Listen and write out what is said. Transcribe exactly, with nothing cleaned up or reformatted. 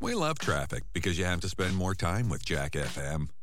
We love traffic because you have to spend more time with Jack F M.